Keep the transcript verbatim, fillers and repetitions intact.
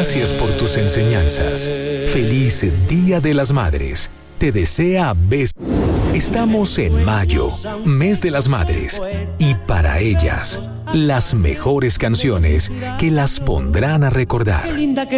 Gracias por tus enseñanzas. Feliz Día de las Madres. Te desea Bes. Estamos en mayo, mes de las madres, y para ellas, las mejores canciones que las pondrán a recordar.